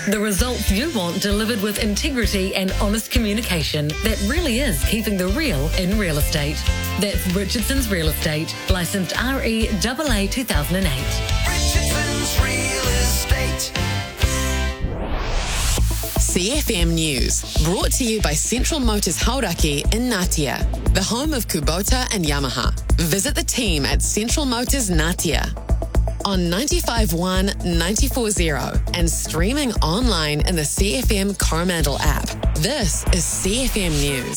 The results you want delivered with integrity and honest communication that really is keeping the real in real estate. That's Richardson's Real Estate, licensed REAA 2008. Richardson's Real Estate. CFM News, brought to you by Central Motors Hauraki in Ngatea, the home of Kubota and Yamaha. Visit the team at Central Motors Ngatea on 95.1, 94.0 and streaming online in the CFM Coromandel app. This is CFM News.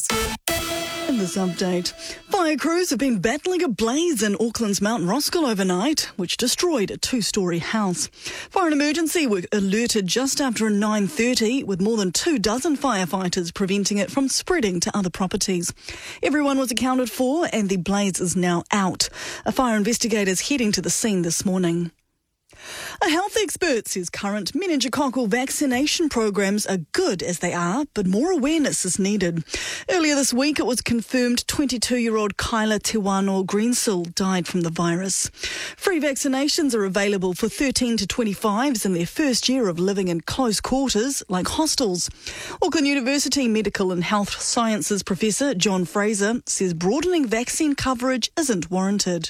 In this update, fire crews have been battling a blaze in Auckland's Mount Roskill overnight, which destroyed a two-storey house. Fire and emergency were alerted just after 9:30, with more than 24 firefighters preventing it from spreading to other properties. Everyone was accounted for and the blaze is now out. A fire investigator is heading to the scene this morning. A health expert says current meningococcal vaccination programs are good as they are, but more awareness is needed. Earlier this week, it was confirmed 22-year-old Kyla Tewano Greensill died from the virus. Free vaccinations are available for 13 to 25s in their first year of living in close quarters, like hostels. Auckland University Medical and Health Sciences Professor John Fraser says broadening vaccine coverage isn't warranted.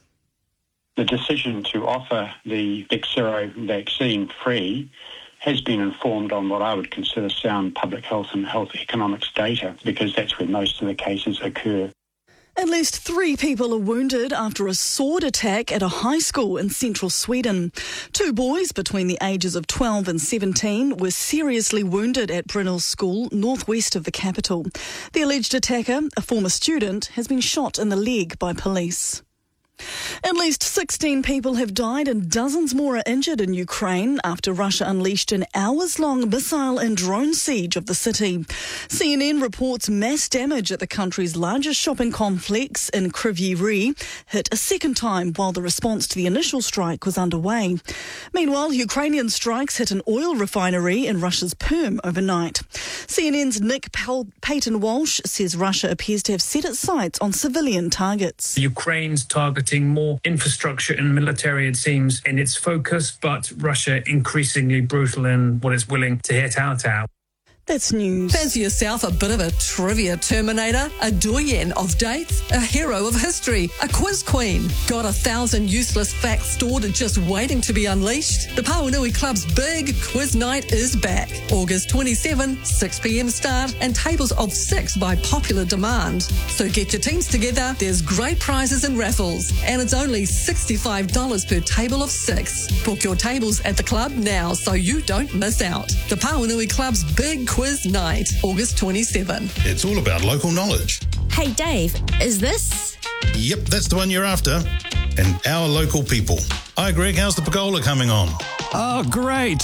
The decision to offer the Bexsero vaccine free has been informed on what I would consider sound public health and health economics data, because that's where most of the cases occur. At least 3 people are wounded after a sword attack at a high school in central Sweden. 2 boys between the ages of 12 and 17 were seriously wounded at Brynäs School, northwest of the capital. The alleged attacker, a former student, has been shot in the leg by police. At least 16 people have died and dozens more are injured in Ukraine after Russia unleashed an hours-long missile and drone siege of the city. CNN reports mass damage at the country's largest shopping complex in Kryvyi Rih hit a second time while the response to the initial strike was underway. Meanwhile, Ukrainian strikes hit an oil refinery in Russia's Perm overnight. CNN's Nick Payton-Walsh says Russia appears to have set its sights on civilian targets. Ukraine's targeting more infrastructure and military, it seems, in its focus, but Russia increasingly brutal in what it's willing to hit out at. That's news. Fancy yourself a bit of a trivia terminator, a doyen of dates, a hero of history, a quiz queen. Got 1,000 useless facts stored and just waiting to be unleashed? The Pauanui Club's big quiz night is back. August 27, 6 p.m. start and tables of 6 by popular demand. So get your teams together, there's great prizes and raffles, and it's only $65 per table of 6. Book your tables at the club now so you don't miss out. The Pauanui Club's big quiz night, August 27. It's all about local knowledge. Hey Dave, is this? Yep, that's the one you're after. And our local people. Hi Greg, how's the pergola coming on? Oh, great.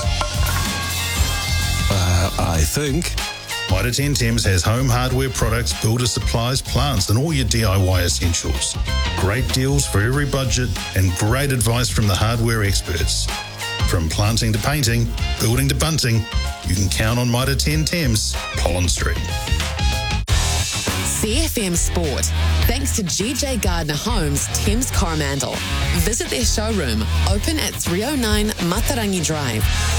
I think. Mitre 10 Thames has home hardware products, builder supplies, plants and all your DIY essentials. Great deals for every budget and great advice from the hardware experts. From planting to painting, building to bunting, you can count on Mitre 10 Thames, Collins Street. CFM Sport, thanks to GJ Gardner Homes, Thames Coromandel. Visit their showroom, open at 309 Matarangi Drive,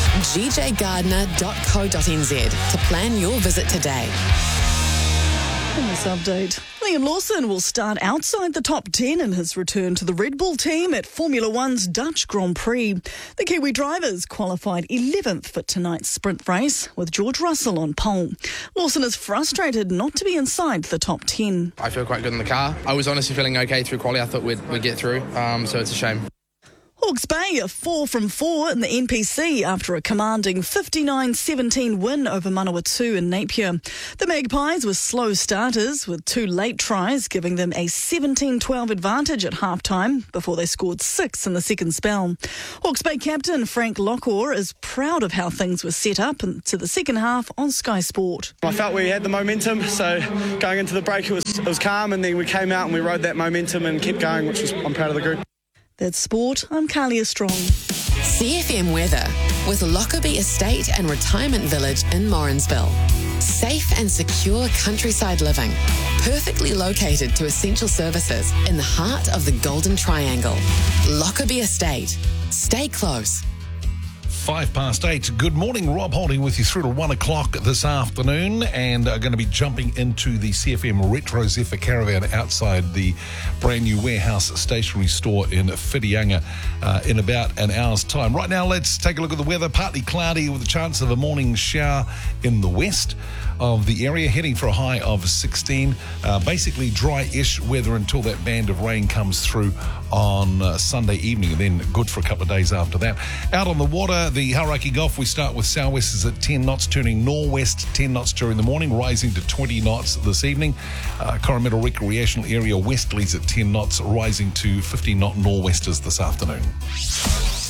gjgardner.co.nz to plan your visit today. In this update, Liam Lawson will start outside the top 10 in his return to the Red Bull team at Formula One's Dutch Grand Prix. The Kiwi drivers qualified 11th for tonight's sprint race, with George Russell on pole. Lawson is frustrated not to be inside the top 10. I feel quite good in the car. I was honestly feeling okay through quali. I thought we'd get through, so it's a shame. Hawke's Bay are 4 from 4 in the NPC after a commanding 59-17 win over Manawatu in Napier. The Magpies were slow starters with 2 late tries, giving them a 17-12 advantage at half-time before they scored 6 in the second spell. Hawke's Bay captain Frank Lockor is proud of how things were set up into the second half on Sky Sport. I felt we had the momentum, so going into the break it was calm, and then we came out and we rode that momentum and kept going, I'm proud of the group. That's sport. I'm Kalia Strong. CFM weather with Lockerbie Estate and Retirement Village in Morrinsville. Safe and secure countryside living, perfectly located to essential services in the heart of the Golden Triangle. Lockerbie Estate. Stay close. 8:05. Good morning, Rob Holding with you through to 1 o'clock this afternoon, and going to be jumping into the CFM Retro Zephyr Caravan outside the brand new warehouse stationery store in Whitianga in about an hour's time. Right now, let's take a look at the weather. Partly cloudy with a chance of a morning shower in the west of the area, heading for a high of 16. Basically dry-ish weather until that band of rain comes through on Sunday evening, and then good for a couple of days after that. Out on the water, the Hauraki Gulf, we start with southwesters at 10 knots, turning northwest 10 knots during the morning, rising to 20 knots this evening. Coromandel Recreational Area westerlies at 10 knots, rising to 15 knot northwesters this afternoon.